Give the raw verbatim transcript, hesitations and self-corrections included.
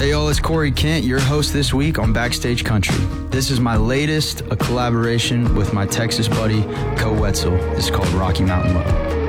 Hey, y'all, it's Corey Kent, your host this week on Backstage Country. This is my latest, a collaboration with my Texas buddy, Co Wetzel. It's called Rocky Mountain Love.